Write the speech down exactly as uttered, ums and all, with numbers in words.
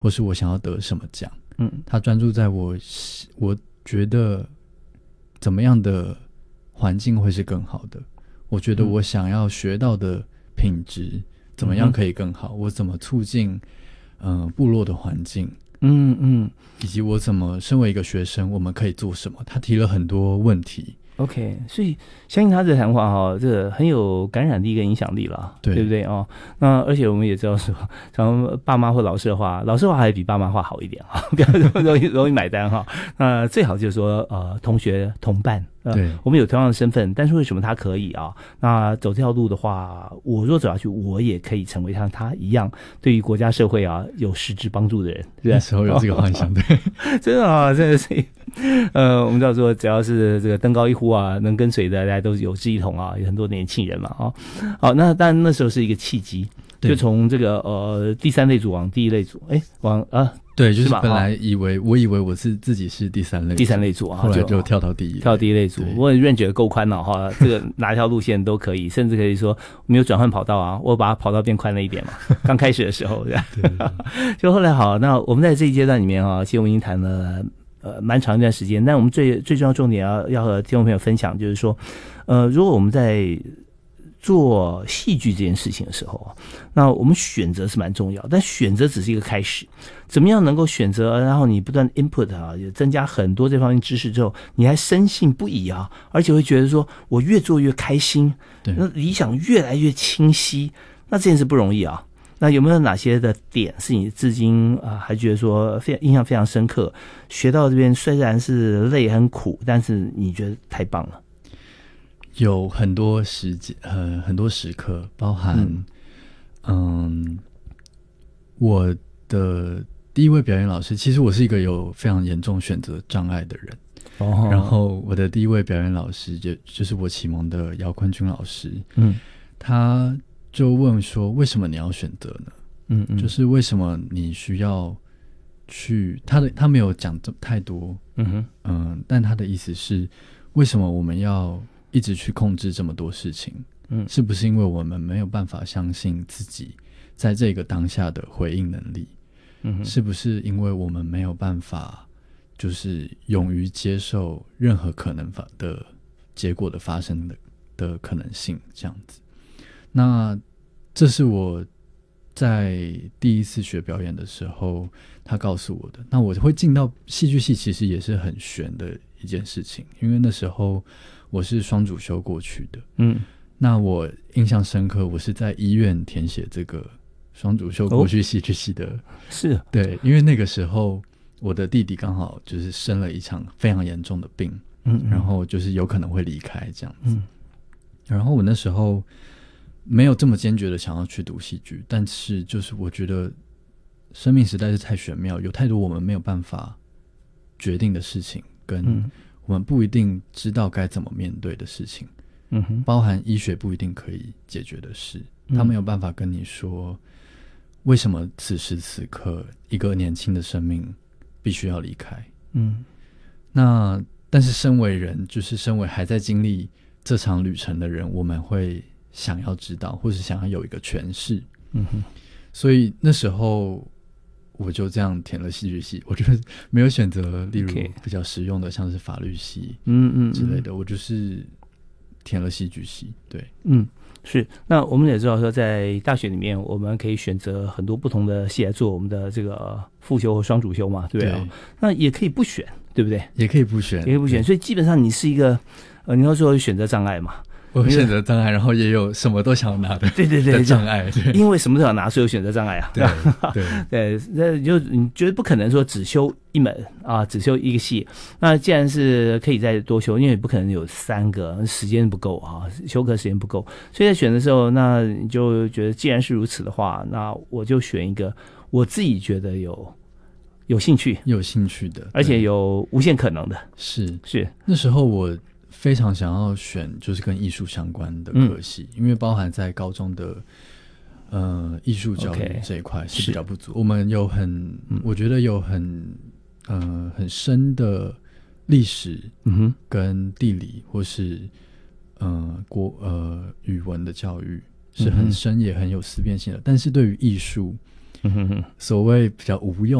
或是我想要得什么奖。 嗯， 他专注在我我觉得怎么样的环境会是更好的，我觉得我想要学到的品质怎么样可以更好，嗯、我怎么促进嗯、呃、部落的环境， 嗯嗯， 以及我怎么身为一个学生我们可以做什么。他提了很多问题。 OK， 所以相信他这谈话哈，这个很有感染力跟影响力了， 对, 对不对哦？那而且我们也知道说，像爸妈或老师的话，老师的话还比爸妈话好一点哈，比较容易容易买单哈。那最好就是说呃，同学同伴。呃、 对， 我们有同样的身份，但是为什么他可以啊？那走这条路的话，我若走下去，我也可以成为像他一样，对于国家社会啊有实质帮助的人。 那时候有这个幻想，对， 真的啊，真的是，呃，我们知道说，只要是这个登高一呼啊，能跟随的，大家都有志一同啊，有很多年轻人嘛啊。好，那但那时候是一个契机，就从这个呃第三类组往第一类组，哎，往啊。 对，就是本来以为我以为我是自己是第三类组第三类组啊， 后来就跳到第一类跳到第一类组。我 range 够宽了哈，这个哪条路线都可以，甚至可以说没有转换跑道啊，我把跑道变宽了一点嘛。刚开始的时候，对就后来好，那我们在这一阶段里面啊，其实我们已经谈了呃蛮长一段时间，但我们最最重要重点要要和听众朋友分享，就是说，呃，如果我们在做戏剧这件事情的时候，那我们选择是蛮重要，但选择只是一个开始。怎么样能够选择，然后你不断 input 啊，也增加很多这方面知识之后，你还深信不疑啊，而且会觉得说我越做越开心， 对， 那理想越来越清晰，那这件事不容易啊。那有没有哪些的点是你至今啊还觉得说非常印象非常深刻？学到这边虽然是累很苦，但是你觉得太棒了。 有很多时间，呃，很多时刻，包含，嗯，嗯我的第一位表演老师，其实我是一个有非常严重选择障碍的人，哦，然后我的第一位表演老师就就是我启蒙的姚坤君老师，嗯，他就问说，为什么你要选择呢？嗯嗯，就是为什么你需要去，他的他没有讲这太多，嗯哼，嗯，但他的意思是，为什么我们要一直去控制这么多事情，嗯，是不是因为我们没有办法相信自己在这个当下的回应能力，嗯，是不是因为我们没有办法就是勇于接受任何可能的结果的发生的的可能性这样子。那这是我在第一次学表演的时候他告诉我的。那我会进到戏剧系其实也是很悬的一件事情，因为那时候我是双主修过去的，嗯，那我印象深刻，我是在医院填写这个双主修过去戏剧系的，哦， 是， 对，因为那个时候我的弟弟刚好就是生了一场非常严重的病，嗯，然后就是有可能会离开这样子，嗯，然后我那时候没有这么坚决的想要去读戏剧，但是就是我觉得生命实在是太玄妙，有太多我们没有办法决定的事情，跟我们不一定知道该怎么面对的事情，嗯哼，包含医学不一定可以解决的事，他没有办法跟你说为什么此时此刻一个年轻的生命必须要离开，嗯，那但是身为人，就是身为还在经历这场旅程的人，我们会想要知道，或是想要有一个诠释，嗯哼，所以那时候我就这样填了戏剧系，我觉得没有选择例如比较实用的像是法律系嗯嗯之类的，我就是填了戏剧系。对， 嗯，是。那我们也知道说在大学里面我们可以选择很多不同的系来做我们的这个副修或双主修嘛，对不对？对，那也可以不选，对不对？ 也可以不选， 也可以不选，所以基本上你是一个呃，你要说选择障碍嘛， 我有选择障碍，然后也有什么都想要拿的， 对对对的障碍，对， 因为什么都想拿，所以有选择障碍啊， 对对对，那就你觉得不可能说只修一门啊，只修一个系。那既然是可以再多修，因为不可能有三个，时间不够啊，修课时间不够，所以在选的时候，那你就觉得既然是如此的话，那我就选一个我自己觉得有有兴趣、 有兴趣的， 而且有无限可能的。 是是， 那时候我非常想要选就是跟艺术相关的科系，嗯，因为包含在高中的呃艺术教育这一块是比较不足。我们有很，嗯，我觉得有很呃很深的历史跟地理，或是呃国呃语文的教育是很深也很有思辨性的，但是对于艺术嗯哼哼， 所谓比较无用